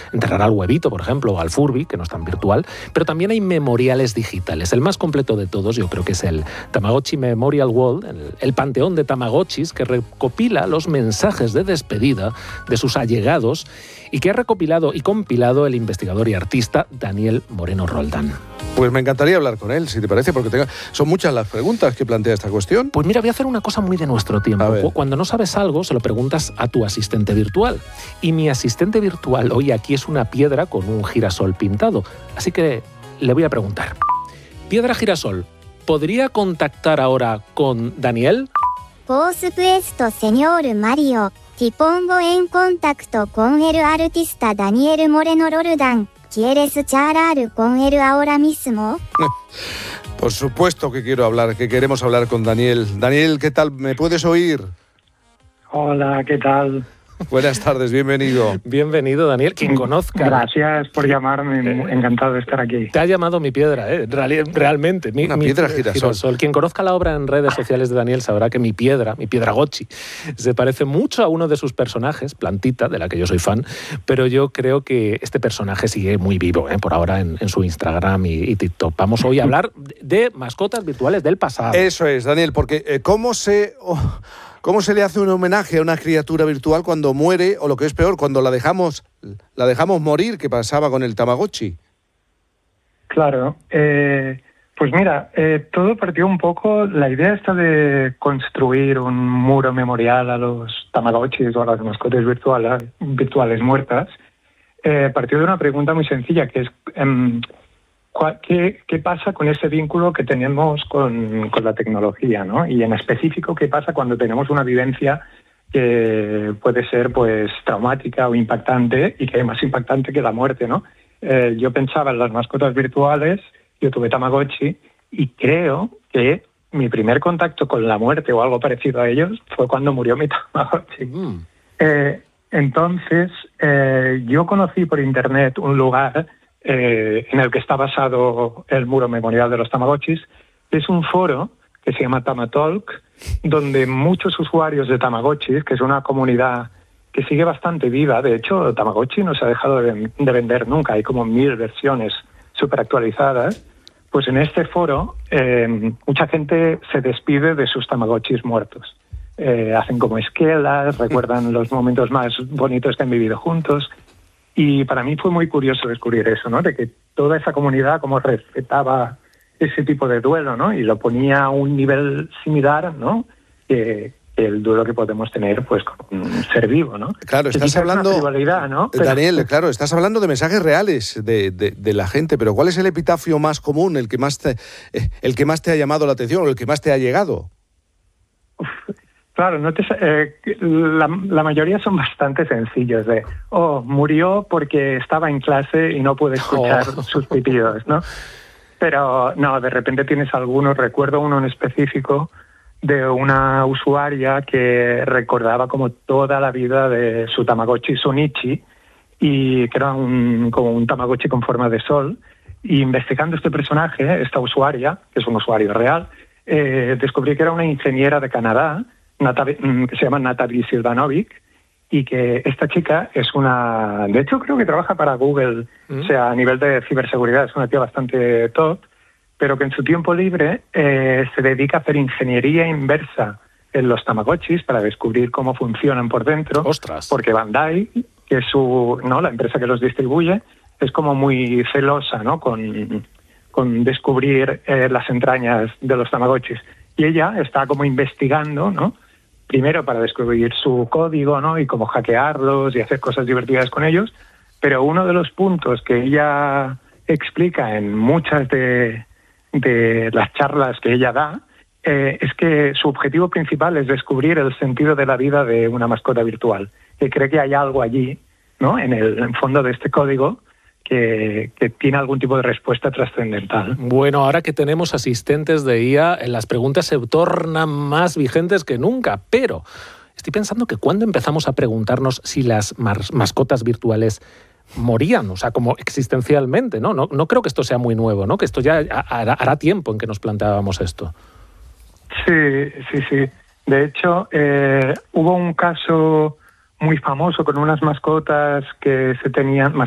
enterrar al huevito, por ejemplo, o al Furby, que no es tan virtual, pero también hay memoriales digitales. El más completo de todos yo creo que es el Tamagotchi Memorial World, el panteón de Tamagotchis que recopila los mensajes de despedida de sus allegados y que ha recopilado y compilado el investigador y artista Daniel Moreno Roldán. Pues me encantaría hablar con él, si te parece, porque son muchas las preguntas que plantea esta cuestión. Pues mira, voy a hacer una cosa muy de nuestro tiempo. Cuando no sabes algo, se lo preguntas a tu asistente virtual. Y mi asistente virtual hoy aquí es una piedra con un girasol pintado. Así que le voy a preguntar. Piedra girasol, ¿podría contactar ahora con Daniel? Por supuesto, señor Mario. Te pongo en contacto con el artista Daniel Moreno Roldán. ¿Quieres charlar con él ahora mismo? Por supuesto que queremos hablar con Daniel. Daniel, ¿qué tal? ¿Me puedes oír? Hola, ¿qué tal? Buenas tardes, bienvenido. Bienvenido, Daniel. Quien conozca... Gracias por llamarme, encantado de estar aquí. Te ha llamado mi piedra, realmente. Una piedra girasol. Quien conozca la obra en redes sociales de Daniel sabrá que mi piedra Gotchi, se parece mucho a uno de sus personajes, Plantita, de la que yo soy fan, pero yo creo que este personaje sigue muy vivo, por ahora en su Instagram y TikTok. Vamos hoy a hablar de mascotas virtuales del pasado. Eso es, Daniel, porque ¿cómo se le hace un homenaje a una criatura virtual cuando muere, o lo que es peor, cuando la dejamos morir, que pasaba con el Tamagotchi? Claro, pues mira, todo partió un poco, la idea esta de construir un muro memorial a los Tamagotchis o a las mascotas virtuales muertas, partió de una pregunta muy sencilla, que es ¿qué pasa con ese vínculo que tenemos con la tecnología, ¿no? Y en específico, ¿qué pasa cuando tenemos una vivencia que puede ser pues traumática o impactante, y que es más impactante que la muerte, ¿no? Yo pensaba en las mascotas virtuales, yo tuve Tamagotchi, y creo que mi primer contacto con la muerte o algo parecido a ellos fue cuando murió mi Tamagotchi. Entonces, yo conocí por internet un lugar en el que está basado el muro memorial de los Tamagotchis. Es un foro que se llama Tamatalk, donde muchos usuarios de Tamagotchis, que es una comunidad que sigue bastante viva, de hecho Tamagotchi no se ha dejado de vender nunca, hay como 1000 versiones súper actualizadas, pues en este foro mucha gente se despide de sus Tamagotchis muertos. Hacen como esquelas, recuerdan los momentos más bonitos que han vivido juntos. Y para mí fue muy curioso descubrir eso, ¿no? De que toda esa comunidad como respetaba ese tipo de duelo, ¿no? Y lo ponía a un nivel similar, ¿no? Que el duelo que podemos tener pues con un ser vivo, ¿no? Claro, estás hablando... ¿no? Daniel, claro, estás hablando de mensajes reales de la gente, pero ¿cuál es el epitafio más común, el que más te ha llamado la atención o el que más te ha llegado? Claro, la mayoría son bastante sencillos, de murió porque estaba en clase y no pude escuchar sus pitidos, ¿no? Pero no, de repente tienes algunos, recuerdo uno en específico de una usuaria que recordaba como toda la vida de su Tamagotchi Sonichi, y que era como un Tamagotchi con forma de sol, y investigando este personaje, esta usuaria, que es un usuario real, descubrí que era una ingeniera de Canadá, que se llama Natalie Silvanovic, y que esta chica es de hecho creo que trabaja para Google, o sea, a nivel de ciberseguridad es una tía bastante top, pero que en su tiempo libre se dedica a hacer ingeniería inversa en los Tamagotchis para descubrir cómo funcionan por dentro. ¡Ostras! Porque Bandai, que es la empresa que los distribuye, es como muy celosa, ¿no? con descubrir las entrañas de los Tamagotchis. Y ella está como investigando, ¿no? Primero para descubrir su código, ¿no? Y cómo hackearlos y hacer cosas divertidas con ellos. Pero uno de los puntos que ella explica en muchas de las charlas que ella da es que su objetivo principal es descubrir el sentido de la vida de una mascota virtual. Que cree que hay algo allí, ¿no? En el fondo de este código que tiene algún tipo de respuesta trascendental. Bueno, ahora que tenemos asistentes de IA, las preguntas se tornan más vigentes que nunca, pero estoy pensando que cuando empezamos a preguntarnos si las mascotas virtuales morían, o sea, como existencialmente, ¿no? No creo que esto sea muy nuevo, ¿no? Que esto ya hará tiempo en que nos planteábamos esto. Sí. De hecho, hubo un caso muy famoso con unas mascotas que se tenían,